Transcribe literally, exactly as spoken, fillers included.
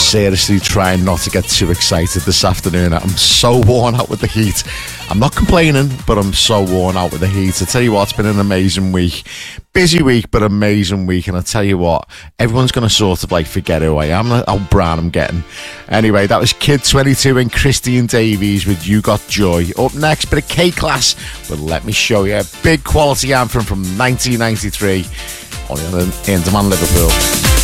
seriously trying not to get too excited this afternoon. I'm so worn out with the heat. I'm not complaining, but I'm so worn out with the heat. I tell you what, it's been an amazing week. Busy week, but amazing week. And I tell you what, everyone's going to sort of like forget who I am, how brown I'm getting. Anyway, that was Kid twenty-two and Christian Davies with You Got Joy. Up next, bit of K-Class, but let me show you a big quality anthem from nineteen ninety-three, only on In Demand Liverpool.